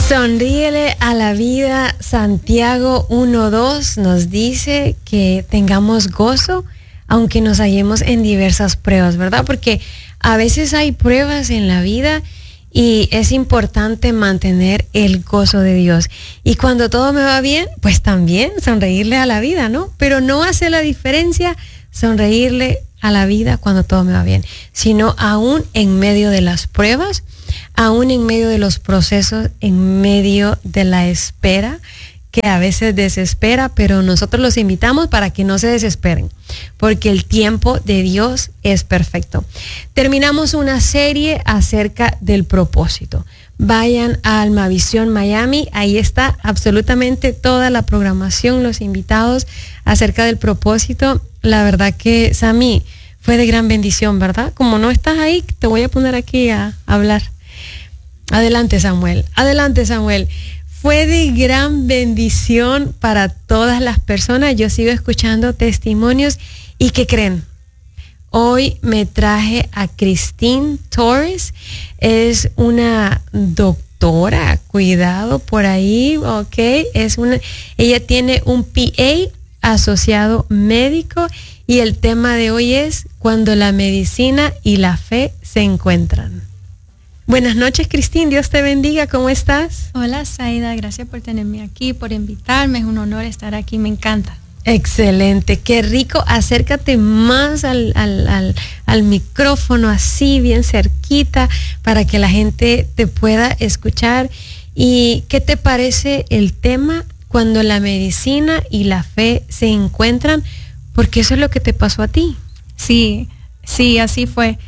Sonríele a la vida. Santiago 1:2 nos dice que tengamos gozo aunque nos hallemos en diversas pruebas, ¿verdad? Porque a veces hay pruebas en la vida y es importante mantener el gozo de Dios. Y cuando todo me va bien, pues también sonreírle a la vida, ¿no? Pero no hace la diferencia sonreírle a la vida cuando todo me va bien, sino aún en medio de las pruebas, aún en medio de los procesos, en medio de la espera, que a veces desespera, pero nosotros los invitamos para que no se desesperen, porque el tiempo de Dios es perfecto. Terminamos una serie acerca del propósito. Vayan a Almavisión Miami, ahí está absolutamente toda la programación, los invitados acerca del propósito. La verdad que, Sammy, fue de gran bendición, ¿verdad? Como no estás ahí, te voy a poner aquí a hablar. Adelante, Samuel. Adelante, Samuel. Fue de gran bendición para todas las personas. Yo sigo escuchando testimonios. ¿Y qué creen? Hoy me traje a Christine Torres. Es una doctora, cuidado por ahí, ¿ok? Ella tiene un PA, asociado médico, y el tema de hoy es cuando la medicina y la fe se encuentran. Buenas noches, Christine, Dios te bendiga, ¿cómo estás? Hola, Saida, gracias por tenerme aquí, por invitarme, es un honor estar aquí, me encanta. Excelente, qué rico, acércate más al micrófono, así bien cerquita, para que la gente te pueda escuchar. ¿Y qué te parece el tema cuando la medicina y la fe se encuentran? Porque eso es lo que te pasó a ti. Sí, así fue.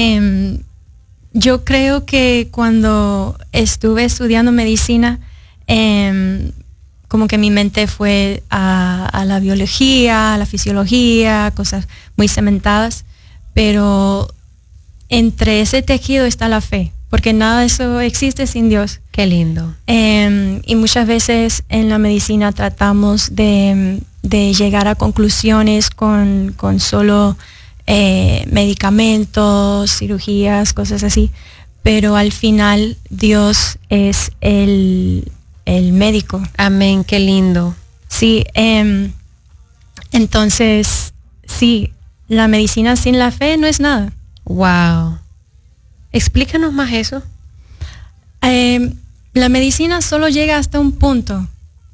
Yo creo que cuando estuve estudiando medicina, como que mi mente fue a la biología, a la fisiología, cosas muy cementadas, pero entre ese tejido está la fe, porque nada de eso existe sin Dios. Qué lindo. Y muchas veces en la medicina tratamos de llegar a conclusiones con solo medicamentos, cirugías, cosas así, pero al final Dios es el médico. Amén, qué lindo. Sí, entonces, sí, la medicina sin la fe no es nada. Wow. Explícanos más eso. La medicina solo llega hasta un punto.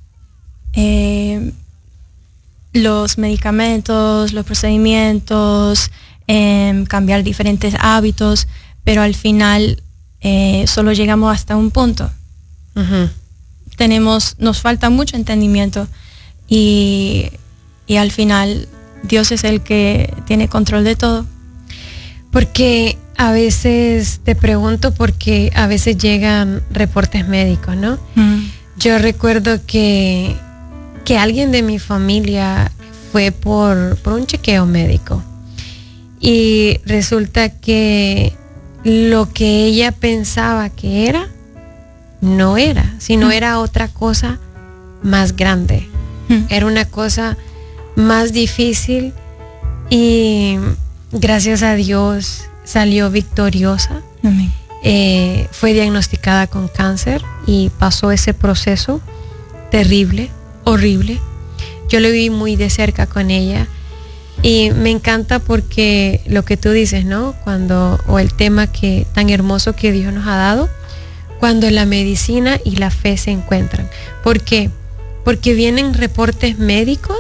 Los medicamentos, los procedimientos, cambiar diferentes hábitos, pero al final solo llegamos hasta un punto. Uh-huh. Nos falta mucho entendimiento y al final Dios es el que tiene control de todo. Porque a veces te pregunto, porque a veces llegan reportes médicos, ¿no? Mm. Yo recuerdo que alguien de mi familia fue por un chequeo médico y resulta que lo que ella pensaba que era, no era, sino era otra cosa más grande. Era una cosa más difícil y gracias a Dios salió victoriosa. Amén. Fue diagnosticada con cáncer y pasó ese proceso terrible, horrible. Yo lo viví muy de cerca con ella y me encanta porque lo que tú dices, ¿no? O el tema tan hermoso que Dios nos ha dado, cuando la medicina y la fe se encuentran. ¿Por qué? Porque vienen reportes médicos,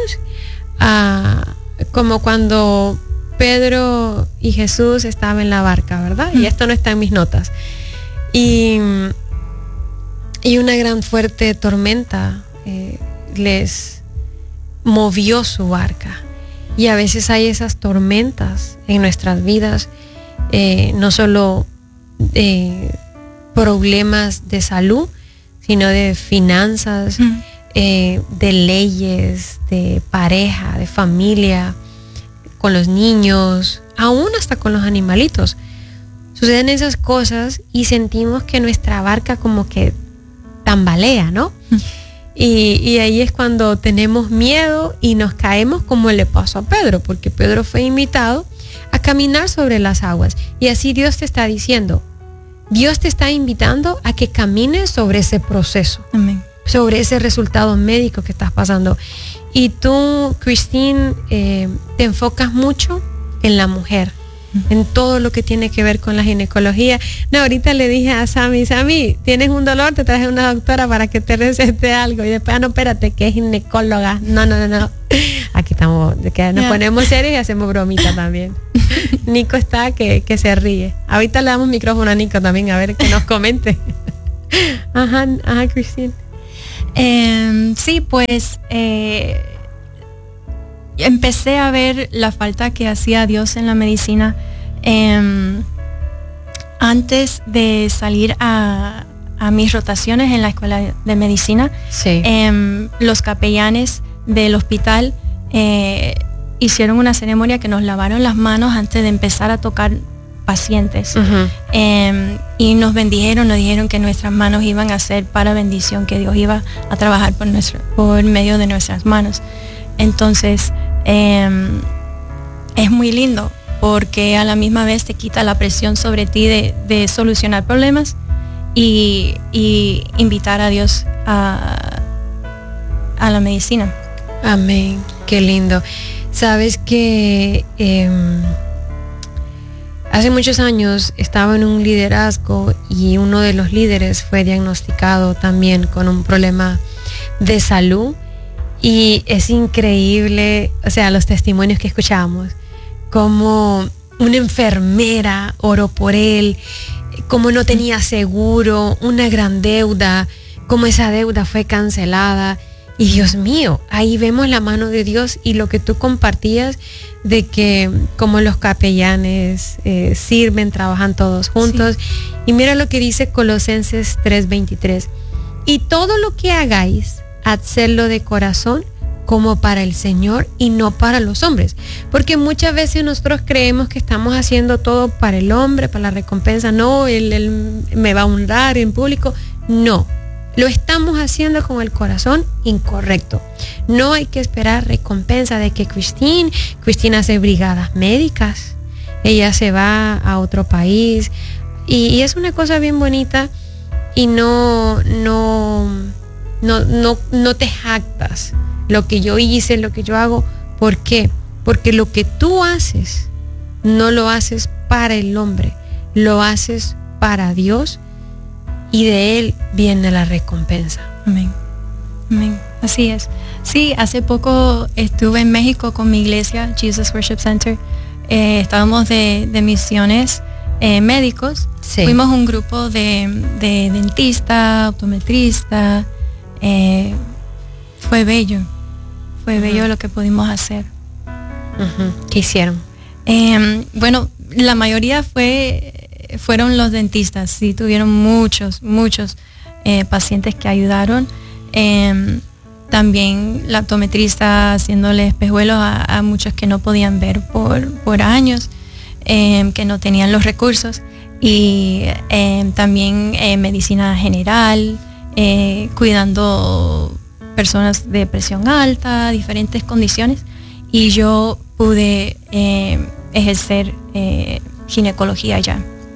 como cuando Pedro y Jesús estaban en la barca, ¿verdad? Y esto no está en mis notas. Y una gran fuerte tormenta les movió su barca. Y a veces hay esas tormentas en nuestras vidas, no solo problemas de salud, sino de finanzas, de leyes, de pareja, de familia, con los niños, aún hasta con los animalitos. Suceden esas cosas y sentimos que nuestra barca como que tambalea, ¿no? Y ahí es cuando tenemos miedo y nos caemos, como le pasó a Pedro, porque Pedro fue invitado a caminar sobre las aguas. Y así Dios te está diciendo, Dios te está invitando a que camines sobre ese proceso. Amén. Sobre ese resultado médico que estás pasando. Y tú, Christine, te enfocas mucho en la mujer, en todo lo que tiene que ver con la ginecología. No, ahorita le dije a Sammy, tienes un dolor, te traje una doctora para que te recete algo. Y después, no, espérate, que es ginecóloga. No. Aquí estamos, que nos ponemos serios y hacemos bromita también. Nico está que se ríe. Ahorita le damos micrófono a Nico también, a ver que nos comente. Ajá, Christine. Sí, pues empecé a ver la falta que hacía Dios en la medicina. Antes de salir a mis rotaciones en la escuela de medicina, sí. Los capellanes del hospital hicieron una ceremonia que nos lavaron las manos antes de empezar a tocar pacientes. Uh-huh. Y nos bendijeron, nos dijeron que nuestras manos iban a ser para bendición, que Dios iba a trabajar por medio de nuestras manos. Entonces es muy lindo porque a la misma vez te quita la presión sobre ti de solucionar problemas y invitar a Dios a la medicina. Amén, qué lindo. Sabes que hace muchos años estaba en un liderazgo y uno de los líderes fue diagnosticado también con un problema de salud, y es increíble, o sea, los testimonios que escuchamos, como una enfermera oró por él, como no tenía seguro, una gran deuda, como esa deuda fue cancelada. Y Dios mío, ahí vemos la mano de Dios y lo que tú compartías de que como los capellanes sirven, trabajan todos juntos. Sí. Y mira lo que dice Colosenses 3:23. Y todo lo que hagáis, hacedlo de corazón como para el Señor y no para los hombres. Porque muchas veces nosotros creemos que estamos haciendo todo para el hombre, para la recompensa. No, él me va a honrar en público. No. Lo estamos haciendo con el corazón incorrecto. No hay que esperar recompensa de que Christine hace brigadas médicas. Ella se va a otro país y es una cosa bien bonita y no te jactas lo que yo hice, lo que yo hago. ¿Por qué? Porque lo que tú haces no lo haces para el hombre, lo haces para Dios. Y de Él viene la recompensa. Amén. Amén. Así es. Sí, hace poco estuve en México con mi iglesia, Jesus Worship Center. Estábamos de misiones médicos. Sí. Fuimos un grupo de dentista, optometrista. Fue bello. Fue Uh-huh. bello lo que pudimos hacer. Uh-huh. ¿Qué hicieron? Bueno, la mayoría fueron los dentistas. Sí, tuvieron muchos pacientes que ayudaron. También la optometrista haciéndole espejuelos a muchos que no podían ver por años, que no tenían los recursos. Y también medicina general, cuidando personas de presión alta, diferentes condiciones. Y yo pude ejercer ginecología allá.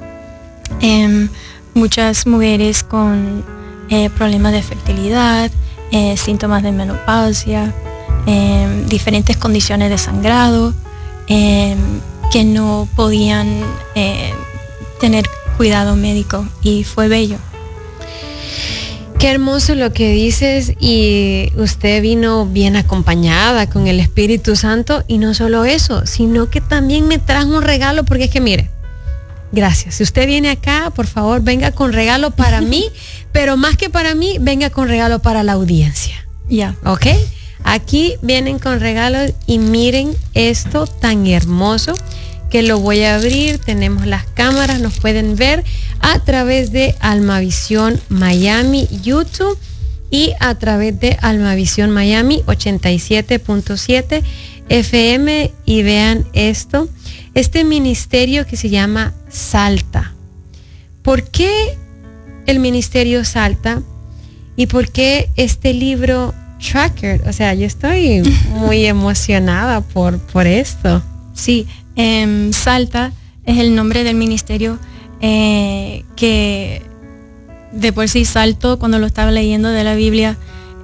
Muchas mujeres con problemas de fertilidad, síntomas de menopausia, diferentes condiciones de sangrado, que no podían tener cuidado médico, y fue bello. Qué hermoso lo que dices, y usted vino bien acompañada con el Espíritu Santo, y no solo eso, sino que también me trajo un regalo, porque es que mire, gracias. Si usted viene acá, por favor, venga con regalo para mí, pero más que para mí, venga con regalo para la audiencia. Ya. ¿Ok? Aquí vienen con regalos y miren esto tan hermoso que lo voy a abrir. Tenemos las cámaras, nos pueden ver a través de Almavisión Miami YouTube y a través de Almavisión Miami 87.7 FM, y vean esto. Este ministerio que se llama Salta. ¿Por qué el ministerio Salta? ¿Y por qué este libro Tracker? O sea, yo estoy muy emocionada por esto. Sí, Salta es el nombre del ministerio. que de por sí salto cuando lo estaba leyendo de la Biblia.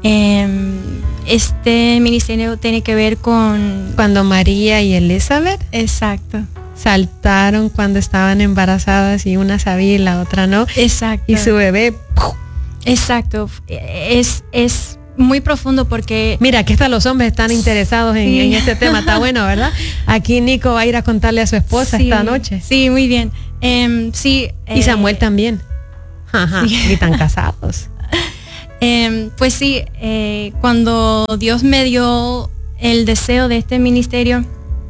Este ministerio tiene que ver con... Cuando María y Elizabeth. Exacto. Saltaron cuando estaban embarazadas y una sabía y la otra no. Exacto. Y su bebé... ¡puf! Exacto. Es muy profundo porque... Mira, que hasta los hombres están interesados en este tema. Está bueno, ¿verdad? Aquí Nico va a ir a contarle a su esposa esta noche. Sí, muy bien. Sí. Y Samuel también. Ajá, sí. Y están casados. Pues sí, cuando Dios me dio el deseo de este ministerio,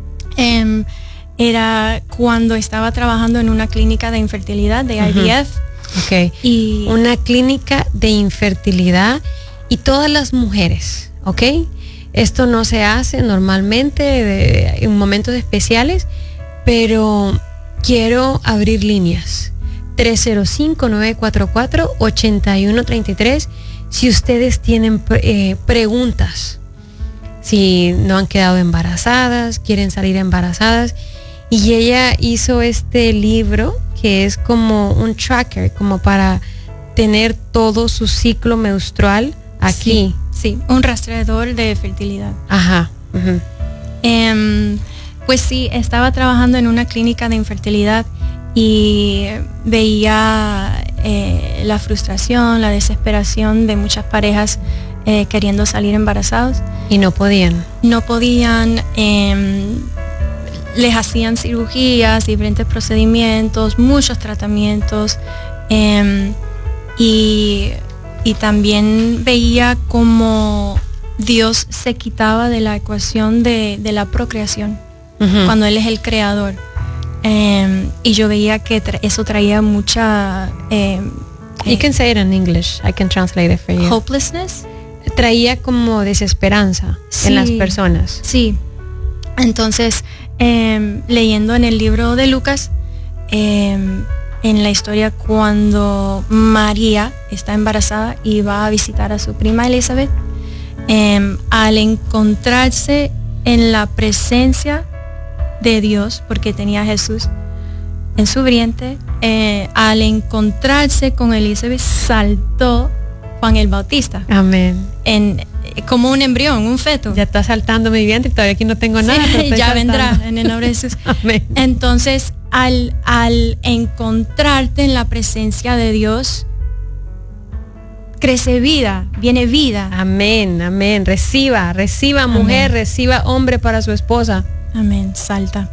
era cuando estaba trabajando en una clínica de infertilidad de IVF. Ok. Y una clínica de infertilidad y todas las mujeres, ¿ok? Esto no se hace normalmente en momentos especiales, pero quiero abrir líneas. 305-944-8133. Si ustedes tienen preguntas, si no han quedado embarazadas, quieren salir embarazadas. Y ella hizo este libro que es como un tracker, como para tener todo su ciclo menstrual aquí. Sí, un rastreador de fertilidad. Ajá. Pues sí, estaba trabajando en una clínica de infertilidad y veía la frustración, la desesperación de muchas parejas queriendo salir embarazados. Y no podían. Les hacían cirugías, diferentes procedimientos, muchos tratamientos, y también veía como Dios se quitaba de la ecuación de la procreación, cuando Él es el creador. Y yo veía que eso traía mucha... You can say it in English. I can translate it for you. Hopelessness. Traía como desesperanza en las personas. Sí. Entonces, leyendo en el libro de Lucas, en la historia cuando María está embarazada y va a visitar a su prima Elizabeth, al encontrarse en la presencia de Dios, porque tenía a Jesús en su vientre, al encontrarse con Elizabeth, saltó Juan el Bautista. Amén. Como un embrión, un feto. Ya está saltando mi vientre y todavía aquí no tengo nada. Sí, ya saltando. Vendrá en el nombre de Jesús. Amén. Entonces, al encontrarte en la presencia de Dios, crece vida, viene vida. Amén, amén. Reciba mujer, amén. Reciba hombre para su esposa. Amén, salta.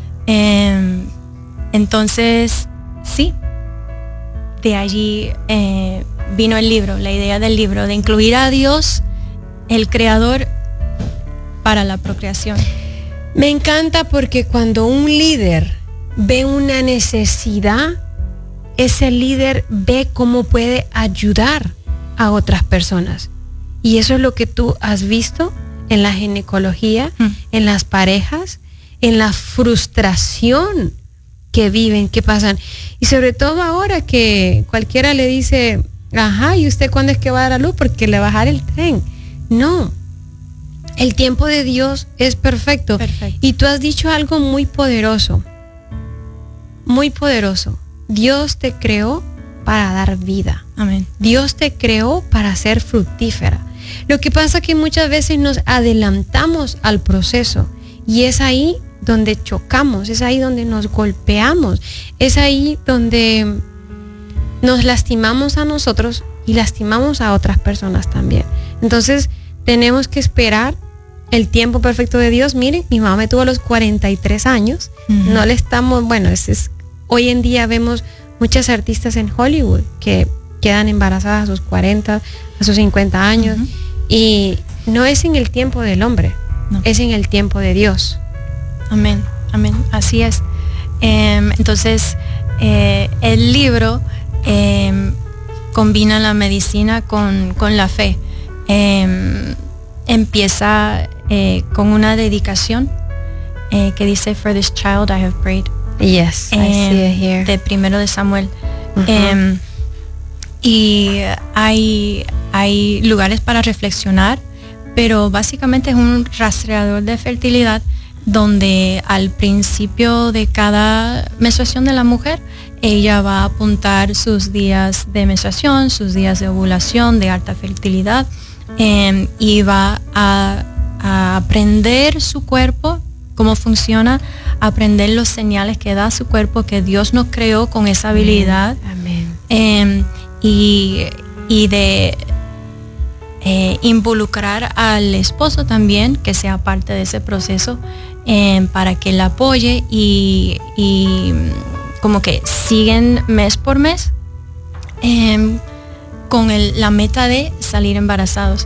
Entonces, sí, de allí vino el libro, la idea del libro, de incluir a Dios, el creador, para la procreación. Me encanta porque cuando un líder ve una necesidad, ese líder ve cómo puede ayudar a otras personas. Y eso es lo que tú has visto en la ginecología, en las parejas, en la frustración que viven, que pasan. Y sobre todo ahora que cualquiera le dice, ajá, ¿y usted cuándo es que va a dar a luz? Porque le va a bajar el tren. No, el tiempo de Dios es perfecto. Y tú has dicho algo muy poderoso, muy poderoso. Dios te creó para dar vida. Amén. Dios te creó para ser fructífera. Lo que pasa es que muchas veces nos adelantamos al proceso y es ahí donde chocamos, es ahí donde nos golpeamos, es ahí donde nos lastimamos a nosotros y lastimamos a otras personas también. Entonces tenemos que esperar el tiempo perfecto de Dios. Miren, mi mamá me tuvo a los 43 años, no le estamos, bueno, hoy en día vemos muchas artistas en Hollywood que quedan embarazadas a sus 40, a sus 50 años, y no es en el tiempo del hombre, es en el tiempo de Dios. Amén, amén, así es. Entonces, el libro combina la medicina con la fe. Empieza con una dedicación que dice, "For this child I have prayed." Yes, I see it here. De primero de Samuel. Y hay lugares para reflexionar, pero básicamente es un rastreador de fertilidad donde al principio de cada menstruación de la mujer ella va a apuntar sus días de menstruación, sus días de ovulación, de alta fertilidad, y va a aprender su cuerpo, cómo funciona, aprender los señales que da su cuerpo, que Dios nos creó con esa habilidad. Amén. Y de involucrar al esposo también, que sea parte de ese proceso, para que la apoye y como que siguen mes por mes con la meta de salir embarazados.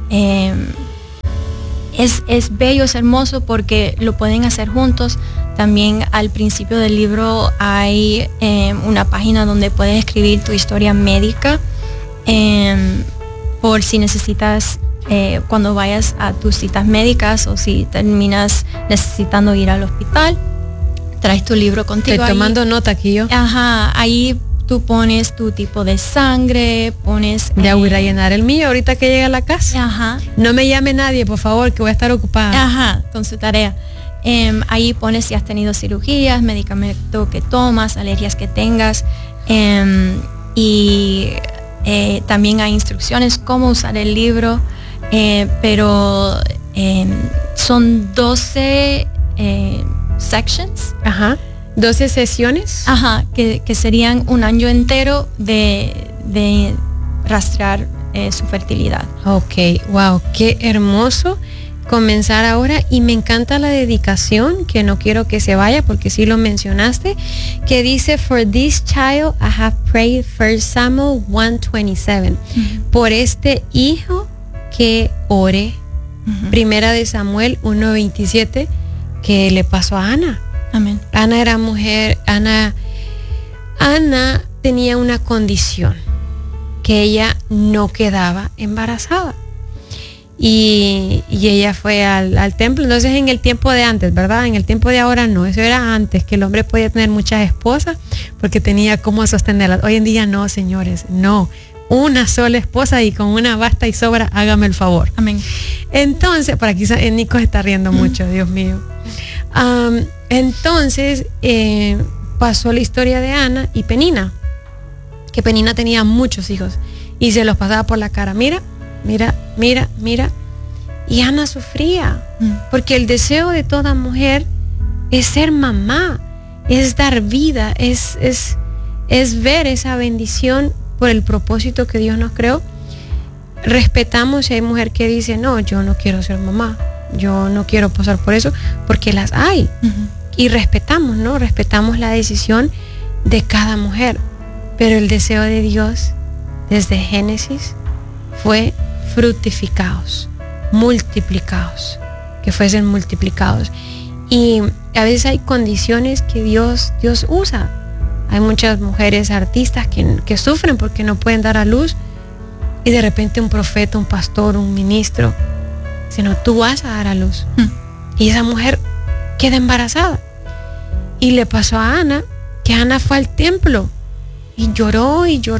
Es bello, es hermoso porque lo pueden hacer juntos. También al principio del libro hay una página donde puedes escribir tu historia médica, por si necesitas, cuando vayas a tus citas médicas o si terminas necesitando ir al hospital, traes tu libro contigo. Estoy tomando nota aquí yo. Ajá, ahí tú pones tu tipo de sangre, pones... Ya voy a llenar el mío ahorita que llegue a la casa. Ajá. No me llame nadie, por favor, que voy a estar ocupada. Ajá, con su tarea. Ahí pones si has tenido cirugías, medicamento que tomas, alergias que tengas. Y también hay instrucciones cómo usar el libro. Pero son 12 sections. Ajá. 12 sesiones. Ajá, que serían un año entero de rastrear su fertilidad. Ok, wow, qué hermoso comenzar ahora, y me encanta la dedicación, que no quiero que se vaya porque sí lo mencionaste, que dice: For this child I have prayed, 1 Samuel 1:27. Por este hijo que ore. Primera de Samuel 1:27, que le pasó a Ana. Amén. Ana era mujer. Ana tenía una condición, que ella no quedaba embarazada, y ella fue al templo. Entonces, en el tiempo de antes, ¿verdad? En el tiempo de ahora no, eso era antes, que el hombre podía tener muchas esposas porque tenía cómo sostenerlas. Hoy en día no, señores, no. Una sola esposa y con una basta y sobra, hágame el favor. Amén. Entonces, por aquí Nico se está riendo mucho, Dios mío. Entonces, pasó la historia de Ana y Penina, que Penina tenía muchos hijos y se los pasaba por la cara. Mira. Y Ana sufría, porque el deseo de toda mujer es ser mamá, es dar vida, es ver esa bendición por el propósito que Dios nos creó. Respetamos si hay mujer que dice: no, yo no quiero ser mamá, yo no quiero pasar por eso, porque las hay. Y respetamos, ¿no? Respetamos la decisión de cada mujer. Pero el deseo de Dios desde Génesis fue: fructificaos, multiplicaos, que fuesen multiplicados. Y a veces hay condiciones que Dios usa. Hay muchas mujeres artistas que sufren porque no pueden dar a luz, y de repente un profeta, un pastor, un ministro, sino tú vas a dar a luz. Y esa mujer queda embarazada. Y le pasó a Ana, que Ana fue al templo y lloró,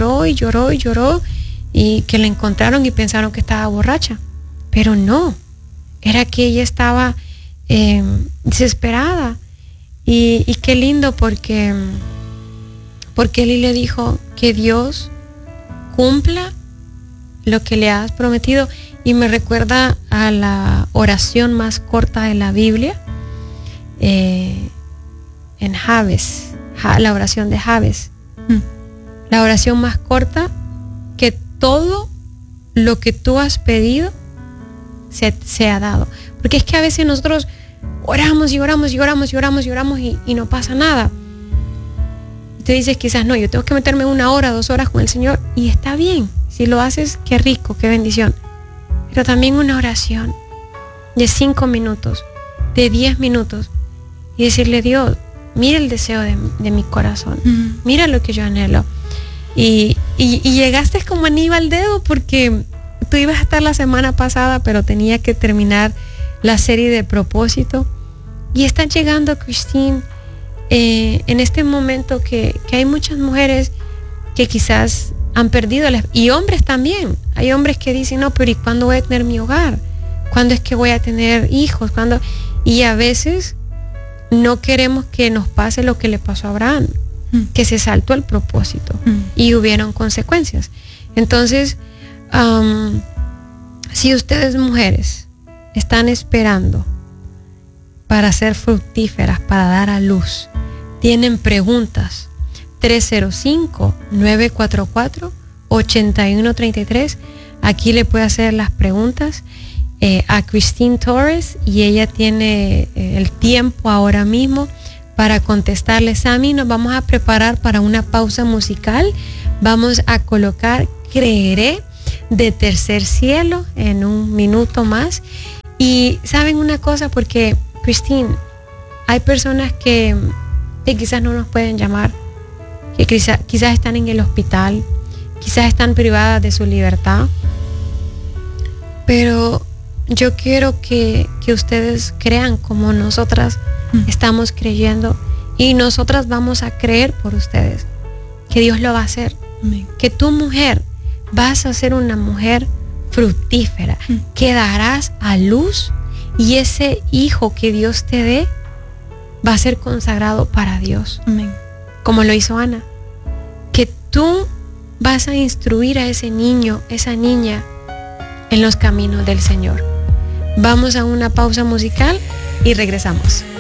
y que la encontraron y pensaron que estaba borracha, pero no, era que ella estaba desesperada. Y qué lindo, porque Eli le dijo: que Dios cumpla lo que le has prometido. Y me recuerda a la oración más corta de la Biblia, en Jabes, la oración de Jabes. La oración más corta, que todo lo que tú has pedido se ha dado. Porque es que a veces nosotros oramos y no pasa nada. Tú dices quizás: no, yo tengo que meterme 1 hora, 2 horas con el Señor, y está bien. Si lo haces, qué rico, qué bendición. Pero también una oración de 5 minutos, de 10 minutos, y decirle: Dios, mira el deseo de mi corazón, mira lo que yo anhelo. Y llegaste como anillo al dedo, porque tú ibas a estar la semana pasada, pero tenía que terminar la serie de propósito. Y están llegando, Christine, en este momento que hay muchas mujeres que quizás han perdido, y hombres también. Hay hombres que dicen: no, pero ¿y cuándo voy a tener mi hogar? ¿Cuándo es que voy a tener hijos? ¿Cuándo? Y a veces no queremos que nos pase lo que le pasó a Abraham, que se saltó el propósito y hubieron consecuencias. Entonces, si ustedes mujeres están esperando para ser fructíferas, para dar a luz, tienen preguntas, 305-944-8133. Aquí le puede hacer las preguntas a Christine Torres y ella tiene el tiempo ahora mismo para contestarle. Sammy, nos vamos a preparar para una pausa musical. Vamos a colocar Creeré de Tercer Cielo en un minuto más. Y saben una cosa, porque Christine, hay personas que quizás no nos pueden llamar, que quizás están en el hospital, quizás están privadas de su libertad, pero yo quiero que ustedes crean como nosotras estamos creyendo, y nosotras vamos a creer por ustedes que Dios lo va a hacer. Amén. Que tu mujer vas a ser una mujer fructífera, que darás a luz, y ese hijo que Dios te dé va a ser consagrado para Dios. Amén. Como lo hizo Ana. Que tú vas a instruir a ese niño, esa niña, en los caminos del Señor. Vamos a una pausa musical y regresamos.